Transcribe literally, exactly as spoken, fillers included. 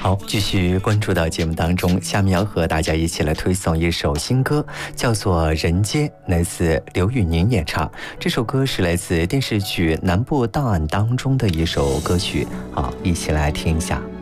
好，继续关注到节目当中，下面要和大家一起来推送一首新歌，叫做《人间》，来自刘宇宁演唱。这首歌是来自电视剧《南部档案》当中的一首歌曲，好，一起来听一下。